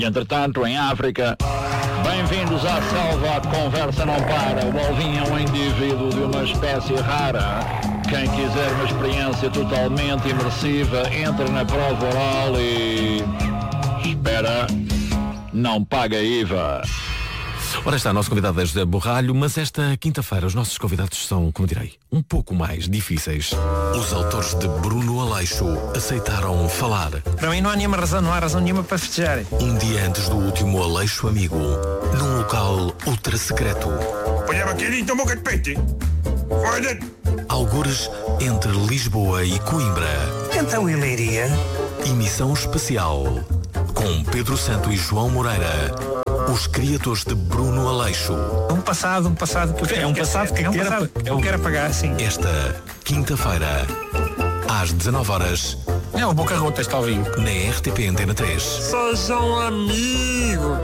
E entretanto, em África, bem-vindos à selva, a conversa não para. O Alvin é um indivíduo de uma espécie rara. Quem quiser uma experiência totalmente imersiva, entra na prova oral e... espera, não paga IVA. Ora está, nosso convidado é José Borralho, mas esta quinta-feira os nossos convidados são, como direi, um pouco mais difíceis. Os autores de Bruno Aleixo aceitaram falar. Para mim não há nenhuma razão, não há razão nenhuma para festejar. Um dia antes do último Aleixo Amigo, num local ultra secreto. Olha, bacalhinho, um boca de peixe. Olha. Algures entre Lisboa e Coimbra. Então ele iria. Emissão especial com Pedro Santo e João Moreira, os criadores de Bruno Aleixo. Um passado que eu quero, eu quero apagar, sim. Esta quinta-feira, às 19h, É o Boca Rota, está ouvindo. na RTP Antena 3. Sejam amigos.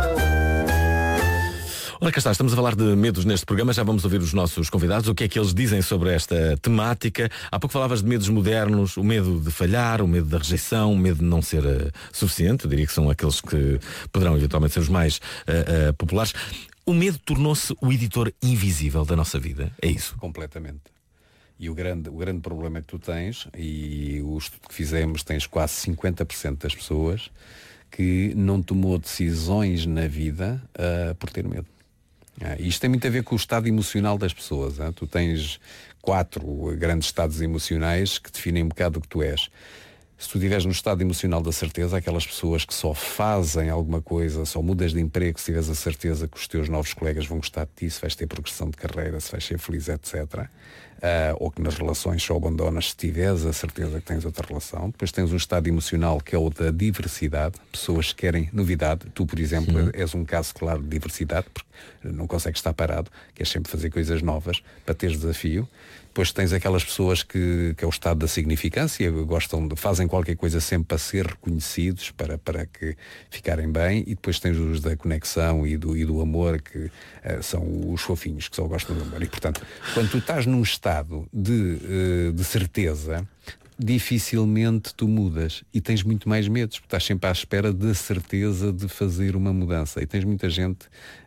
Ora, cá está, estamos a falar de medos neste programa, já vamos ouvir os nossos convidados, o que é que eles dizem sobre esta temática. Há pouco falavas de medos modernos, o medo de falhar, o medo da rejeição, o medo de não ser suficiente, eu diria que são aqueles que poderão eventualmente ser os mais populares. O medo tornou-se o editor invisível da nossa vida, é isso? Completamente. E o grande problema que tu tens, e o estudo que fizemos, tens quase 50% das pessoas que não tomou decisões na vida por ter medo. Isto tem muito a ver com o estado emocional das pessoas. Tu tens 4 grandes estados emocionais que definem um bocado o que tu és. Se tu estiveres no estado emocional da certeza, aquelas pessoas que só fazem alguma coisa, só mudas de emprego se tiveres a certeza que os teus novos colegas vão gostar de ti, se vais ter progressão de carreira, se vais ser feliz, etc. Ou que nas relações só abandonas se tiveres a certeza que tens outra relação. Depois tens um estado emocional que é o da diversidade, pessoas que querem novidade. Tu, por exemplo, és um caso claro de diversidade, porque não consegues estar parado, queres sempre fazer coisas novas para teres desafio. Depois tens aquelas pessoas que é o estado da significância, fazem qualquer coisa sempre para ser reconhecidos, para que ficarem bem. E depois tens os da conexão e do amor, que são os fofinhos, que só gostam do amor. E portanto, quando tu estás num estado de certeza, dificilmente tu mudas e tens muito mais medos, porque estás sempre à espera da certeza de fazer uma mudança, e tens muita gente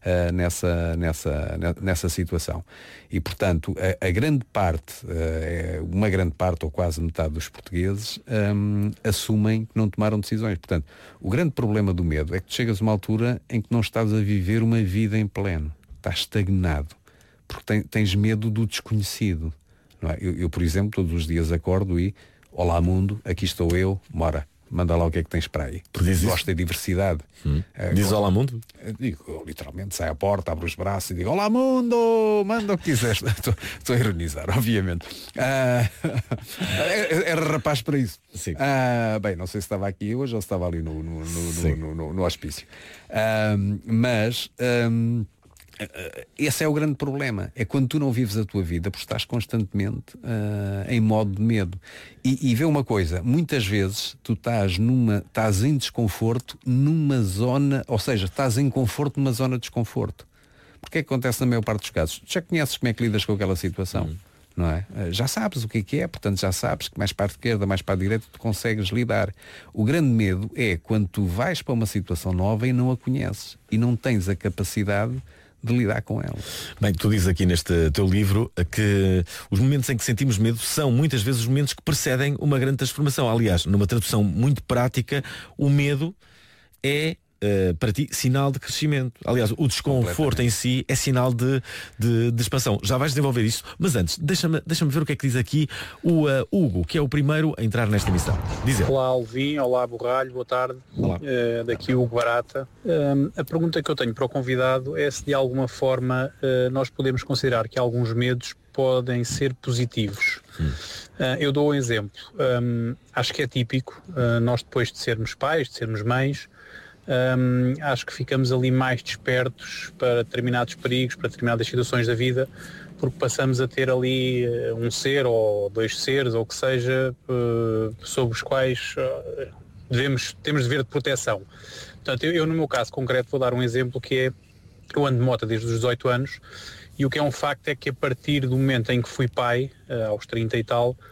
nessa situação. E portanto a grande parte, uma grande parte ou quase metade dos portugueses assumem que não tomaram decisões. Portanto, o grande problema do medo é que tu chegas a uma altura em que não estás a viver uma vida em pleno, estás estagnado, porque tens medo do desconhecido, não é? Eu, por exemplo, todos os dias acordo e olá mundo, aqui estou eu, mora, manda lá o que é que tens para aí. Gosto da diversidade. Diz olá mundo? Digo, literalmente, sai à porta, abro os braços e digo olá mundo, manda o que quiseres. Estou a ironizar, obviamente. Era rapaz para isso. Sim. Bem, não sei se estava aqui hoje ou se estava ali no hospício. Mas esse é o grande problema, é quando tu não vives a tua vida, porque estás constantemente em modo de medo. E vê uma coisa, muitas vezes tu estás em desconforto numa zona, ou seja, estás em conforto numa zona de desconforto. Porque é que acontece na maior parte dos casos? Tu já conheces como é que lidas com aquela situação, não é? Já sabes o que é, portanto já sabes que mais para a esquerda, mais para a direita tu consegues lidar. O grande medo é quando tu vais para uma situação nova e não a conheces e não tens a capacidade de lidar com ela. Bem, tu dizes aqui neste teu livro que os momentos em que sentimos medo são muitas vezes os momentos que precedem uma grande transformação. Aliás, numa tradução muito prática, o medo é para ti sinal de crescimento. Aliás, o desconforto em si é sinal de expansão. Já vais desenvolver isso, mas antes deixa-me ver o que é que diz aqui o Hugo, que é o primeiro a entrar nesta emissão. Diz ele. Olá Alvin, olá Borralho, boa tarde. Olá. Daqui o Hugo Barata. A pergunta que eu tenho para o convidado é se de alguma forma nós podemos considerar que alguns medos podem ser positivos. Eu dou um exemplo. Acho que é típico, nós depois de sermos pais, de sermos mães, acho que ficamos ali mais despertos para determinados perigos, para determinadas situações da vida, porque passamos a ter ali um ser ou 2 seres, ou o que seja, sobre os quais temos dever de proteção. Portanto, eu no meu caso concreto vou dar um exemplo que é, eu ando de moto desde os 18 anos, e o que é um facto é que a partir do momento em que fui pai, aos 30 e tal,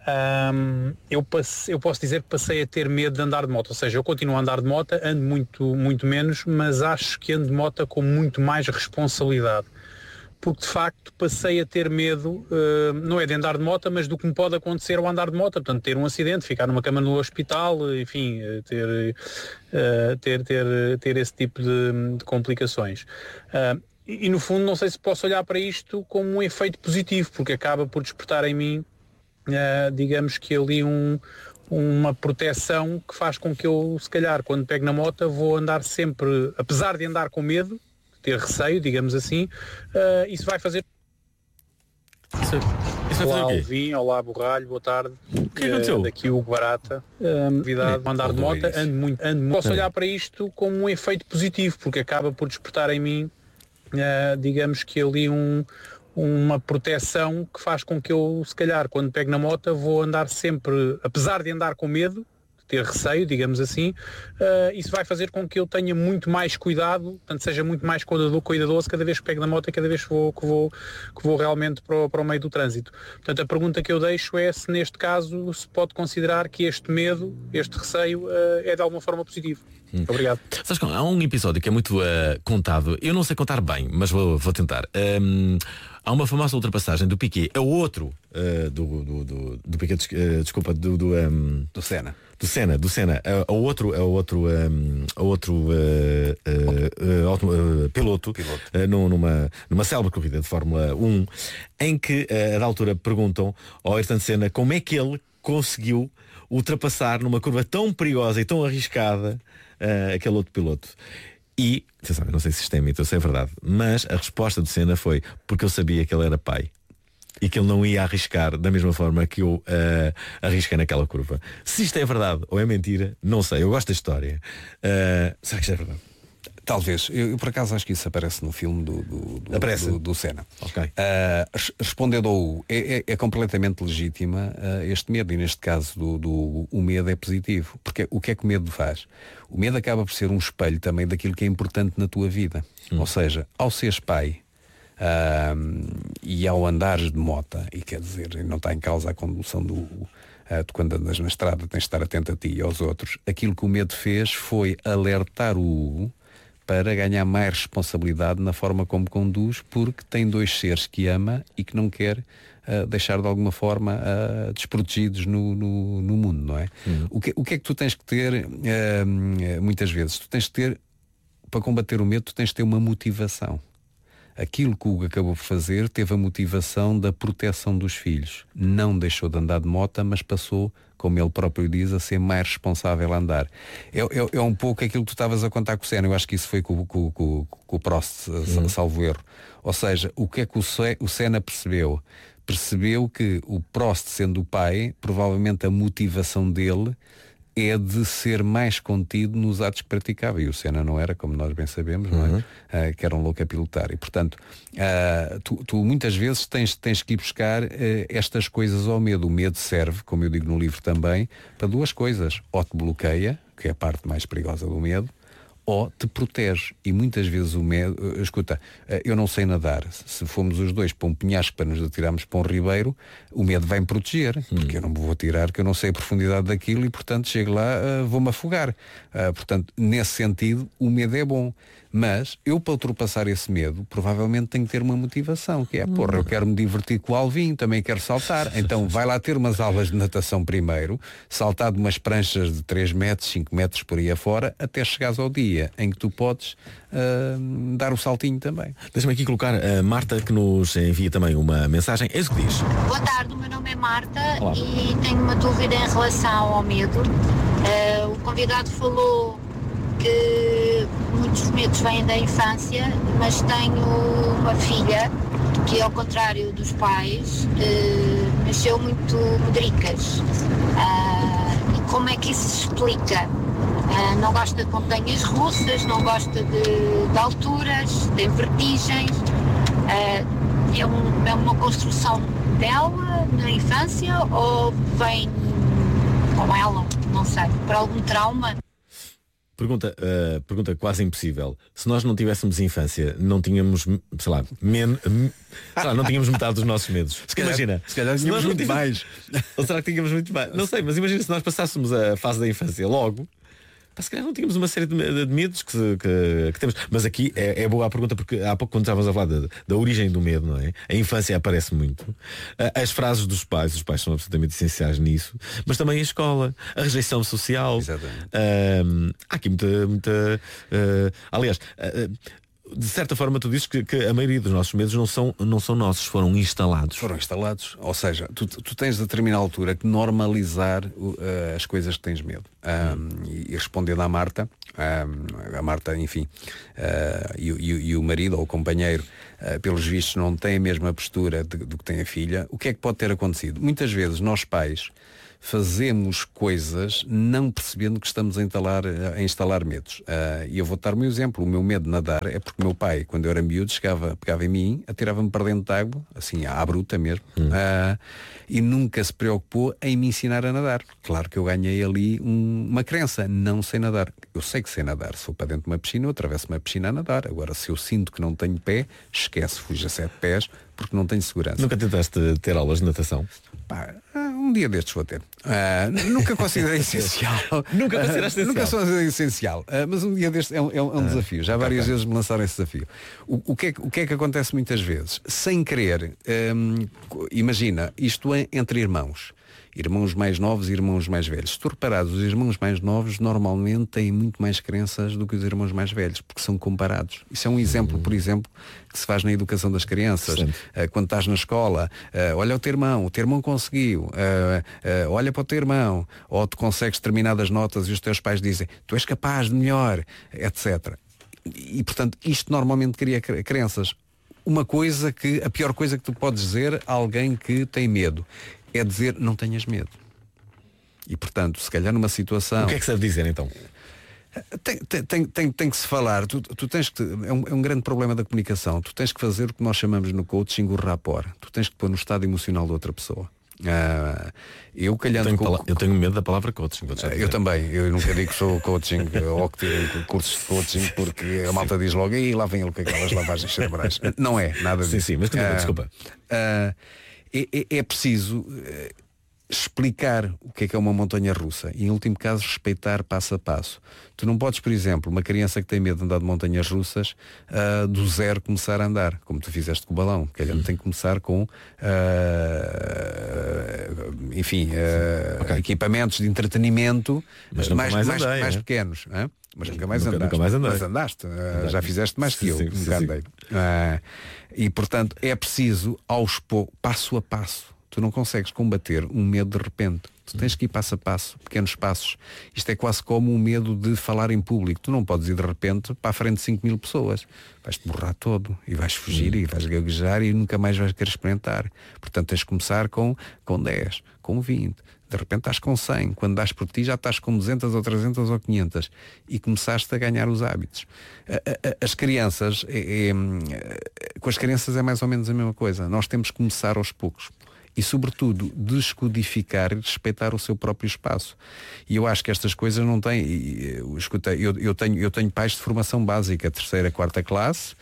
eu posso dizer que passei a ter medo de andar de moto, ou seja, eu continuo a andar de moto, ando muito menos, mas acho que ando de moto com muito mais responsabilidade, porque de facto passei a ter medo, não é de andar de moto, mas do que me pode acontecer ao andar de moto, portanto ter um acidente, ficar numa cama no hospital, enfim, ter esse tipo de complicações. E no fundo não sei se posso olhar para isto como um efeito positivo, porque acaba por despertar em mim, digamos que ali uma proteção que faz com que eu, se calhar, quando pego na moto, vou andar sempre, apesar de andar com medo, ter receio, digamos assim, isso vai fazer... Isso olá Alvin, olá Borralho, boa tarde. O que aconteceu? Daqui o Hugo Barata. Novidade, andar de moto, ando muito. Posso olhar para isto como um efeito positivo, porque acaba por despertar em mim, digamos que ali uma proteção que faz com que eu, se calhar, quando pego na moto, vou andar sempre, apesar de andar com medo, ter receio, digamos assim, isso vai fazer com que eu tenha muito mais cuidado, portanto seja muito mais cuidadoso cada vez que pego na moto e cada vez que vou realmente para o meio do trânsito. Portanto, a pergunta que eu deixo é se neste caso se pode considerar que este medo, este receio é de alguma forma positivo. Obrigado. Sabes que há um episódio que é muito contado, eu não sei contar bem, mas vou tentar. Há uma famosa ultrapassagem do Piquet, é o outro do Piquet, desculpa, do Senna. Do Senna, o outro piloto. Numa célebre corrida de Fórmula 1, em que a da altura perguntam ao Ayrton Senna como é que ele conseguiu ultrapassar numa curva tão perigosa e tão arriscada aquele outro piloto. E, atenção, eu não sei se isto é mito, eu sei a verdade, mas a resposta do Senna foi porque eu sabia que ele era pai e que ele não ia arriscar da mesma forma que eu arrisquei naquela curva. Se isto é verdade ou é mentira, não sei. Eu gosto da história. Será que isto é verdade? Talvez. Eu por acaso acho que isso aparece no filme do Senna. Okay. Respondendo ao é completamente legítima este medo, e neste caso o medo é positivo. Porque o que é que o medo faz? O medo acaba por ser um espelho também daquilo que é importante na tua vida. Ou seja, ao seres pai, e ao andares de moto, e quer dizer, não está em causa a condução de quando andas na estrada, tens de estar atento a ti e aos outros. Aquilo que o medo fez foi alertar o Hugo para ganhar mais responsabilidade na forma como conduz, porque tem dois seres que ama e que não quer deixar de alguma forma desprotegidos no mundo, não é? O que é que tu tens que ter muitas vezes? Tu tens que ter, para combater o medo, tu tens que ter uma motivação. Aquilo que o Hugo acabou por fazer teve a motivação da proteção dos filhos. Não deixou de andar de moto, mas passou, como ele próprio diz, a ser mais responsável a andar. É um pouco aquilo que tu estavas a contar com o Senna. Eu acho que isso foi com o Prost, salvo erro. Ou seja, o que é que o Senna percebeu? Percebeu que o Prost, sendo o pai, provavelmente a motivação dele é de ser mais contido nos atos que praticava, e o Senna não era, como nós bem sabemos, não é? Que era um louco a pilotar, e portanto tu muitas vezes tens que ir buscar estas coisas ao medo. O medo serve, como eu digo no livro também, para duas coisas: ou te bloqueia, que é a parte mais perigosa do medo, ou te protege. E muitas vezes o medo, escuta, eu não sei nadar, se formos os dois para um penhasco para nos atirarmos para um ribeiro, o medo vai-me proteger, porque eu não me vou atirar, que eu não sei a profundidade daquilo, e portanto chego lá, vou-me afogar. Portanto, nesse sentido, o medo é bom. Mas eu, para ultrapassar esse medo, provavelmente tenho que ter uma motivação, que é, eu quero me divertir com o Alvin, também quero saltar. Então vai lá ter umas aulas de natação primeiro, saltar de umas pranchas de 3 metros, 5 metros por aí afora, até chegares ao dia em que tu podes dar o saltinho também. Deixa-me aqui colocar a Marta, que nos envia também uma mensagem. É isso que diz. Boa tarde, o meu nome é Marta. Olá. E tenho uma dúvida em relação ao medo. O convidado falou que muitos medos vêm da infância, mas tenho uma filha que, ao contrário dos pais, nasceu muito medricas. E como é que isso se explica? Não gosta de montanhas russas, não gosta de alturas, tem vertigens. É uma construção dela na infância, ou vem com ela, não sei, por algum trauma? Pergunta quase impossível. Se nós não tivéssemos infância, não tínhamos, sei lá, não tínhamos metade dos nossos medos. Imagina. Se calhar tínhamos muito mais. Ou será que tínhamos muito mais? Não sei, mas imagina se nós passássemos a fase da infância logo. Se calhar não tínhamos uma série de medos que temos. Mas aqui é boa a pergunta, porque há pouco, quando estávamos a falar da origem do medo, não é? A infância aparece muito. As frases dos pais, os pais são absolutamente essenciais nisso. Mas também a escola, a rejeição social. Exatamente. Há aqui muita aliás, de certa forma tu dizes que a maioria dos nossos medos não são nossos, foram instalados. Ou seja, tu tens a determinada altura que normalizar as coisas que tens medo. E respondendo à Marta, enfim, e o marido ou o companheiro, pelos vistos, não tem a mesma postura do que tem a filha. O que é que pode ter acontecido? Muitas vezes nós pais fazemos coisas não percebendo que estamos a instalar medos. E eu vou dar o meu exemplo. O meu medo de nadar é porque o meu pai, quando eu era miúdo, pegava em mim, atirava-me para dentro de água, assim, à bruta mesmo, e nunca se preocupou em me ensinar a nadar. Claro que eu ganhei ali uma crença, não sei nadar. Eu sei que sei nadar. Se for para dentro de uma piscina, eu atravesso uma piscina a nadar. Agora, se eu sinto que não tenho pé, esquece, fujo a 7 pés, porque não tenho segurança. Nunca tentaste ter aulas de natação? Um dia destes vou ter. Nunca considerei essencial. Nunca consideraste Nunca considerei essencial. Mas um dia destes é um desafio. Já várias vezes me lançaram esse desafio. O que é que acontece muitas vezes? Sem querer, imagina, isto é entre irmãos. Irmãos mais novos e irmãos mais velhos. Se tu reparares, os irmãos mais novos normalmente têm muito mais crenças do que os irmãos mais velhos, porque são comparados. Isso é um exemplo, por exemplo, que se faz na educação das crianças. Quando estás na escola, olha o teu irmão conseguiu, olha para o teu irmão, ou tu consegues determinadas notas e os teus pais dizem, tu és capaz de melhor, etc. E portanto, isto normalmente cria crenças. A pior coisa que tu podes dizer a alguém que tem medo é dizer, não tenhas medo. E portanto, se calhar numa situação... O que é que sabe dizer então? Tem que se falar. Tu tens que... É um grande problema da comunicação. Tu tens que fazer o que nós chamamos no coaching o rapport. Tu tens que pôr no estado emocional da outra pessoa. Eu tenho medo da palavra coaching. Eu também. Eu nunca digo que sou coaching ou que tiro cursos de coaching, porque a malta diz logo, e lá vem ele com aquelas lavagens cerebrais. Não é nada disso. Sim, mas desculpa. É preciso explicar o que é uma montanha russa e, em último caso, respeitar passo a passo. Tu não podes, por exemplo, uma criança que tem medo de andar de montanhas russas, do zero começar a andar, como tu fizeste com o balão, que a gente tem que começar com equipamentos de entretenimento mais pequenos. Mas nunca mais andaste. Já fizeste mais que eu. Nunca andei. E portanto é preciso aos poucos, passo a passo. Tu não consegues combater um medo de repente. Tu tens que ir passo a passo, pequenos passos. Isto é quase como um medo de falar em público. Tu não podes ir de repente para a frente de 5.000 pessoas. Vais-te borrar todo e vais fugir e vais gaguejar e nunca mais vais querer experimentar. Portanto tens de começar com 10, com 20. De repente estás com 100. Quando dás por ti já estás com 200 ou 300 ou 500. E começaste a ganhar os hábitos. As crianças, com as crianças é mais ou menos a mesma coisa. Nós temos que começar aos poucos. E sobretudo descodificar e respeitar o seu próprio espaço. E eu acho que estas coisas não têm. Escuta, eu tenho pais de formação básica, 3ª, 4ª classe,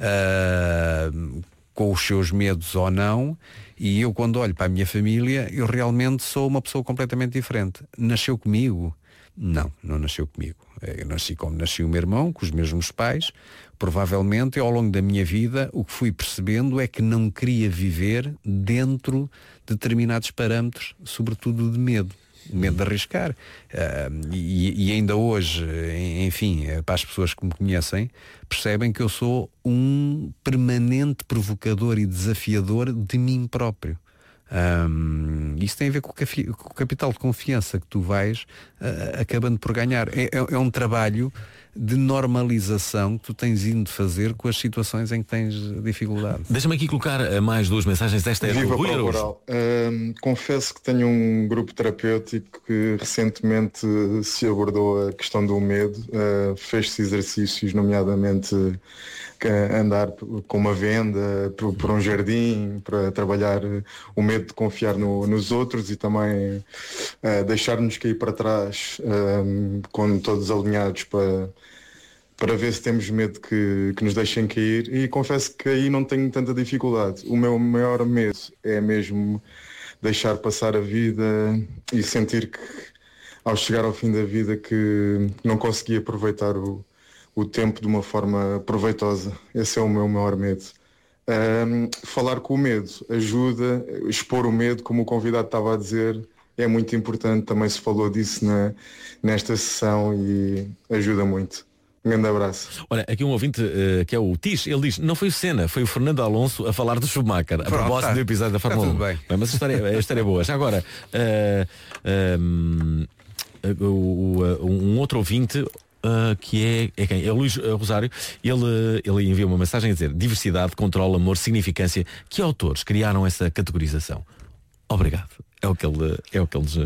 com os seus medos ou não, e eu quando olho para a minha família, eu realmente sou uma pessoa completamente diferente. Nasceu comigo? Não nasceu comigo. Eu nasci como nasceu o meu irmão, com os mesmos pais. Provavelmente, ao longo da minha vida, o que fui percebendo é que não queria viver dentro de determinados parâmetros, sobretudo de medo. Medo de arriscar. E ainda hoje, enfim, para as pessoas que me conhecem, percebem que eu sou um permanente provocador e desafiador de mim próprio. Isso tem a ver com o capital de confiança que tu vais acabando por ganhar. É um trabalho de normalização que tu tens indo fazer com as situações em que tens dificuldade. Deixa-me aqui colocar mais 2 mensagens. Esta é do Rui Araújo. Confesso que tenho um grupo terapêutico que recentemente se abordou a questão do medo, fez-se exercícios, nomeadamente andar com uma venda por um jardim, para trabalhar o medo de confiar nos outros e também deixar-nos cair para trás quando todos alinhados para ver se temos medo que nos deixem cair, e confesso que aí não tenho tanta dificuldade. O meu maior medo é mesmo deixar passar a vida e sentir que ao chegar ao fim da vida que não consegui aproveitar o tempo de uma forma proveitosa. Esse é o meu maior medo. Falar com o medo ajuda, expor o medo, como o convidado estava a dizer, é muito importante. Também se falou disso nesta sessão e ajuda muito. Um grande abraço. Olha, aqui um ouvinte que é o Tis, ele diz, não foi o Senna, foi o Fernando Alonso a falar do Schumacher, a propósito do episódio da Fórmula 1. Bem, mas a história é boa. Já agora, um outro ouvinte que é quem? É o Luís Rosário. Ele envia uma mensagem a dizer: diversidade, controle, amor, significância. Que autores criaram essa categorização? Obrigado. É o que ele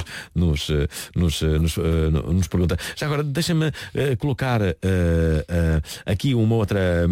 nos pergunta. Já agora, deixa-me colocar aqui uma outra